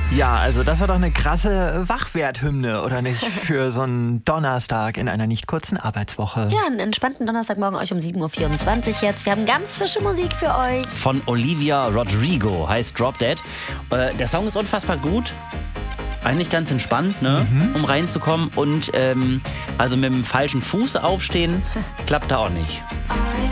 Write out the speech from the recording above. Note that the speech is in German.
Ja, also das war doch eine krasse Wachwerthymne, oder nicht? Für so einen Donnerstag in einer nicht kurzen Arbeitswoche. Ja, einen entspannten Donnerstagmorgen euch um 7.24 Uhr jetzt. Wir haben ganz frische Musik für euch. Von Olivia Rodrigo, heißt Drop Dead. Der Song ist unfassbar gut. Eigentlich ganz entspannt, ne? Um reinzukommen. Und also mit dem falschen Fuß aufstehen, klappt da auch nicht.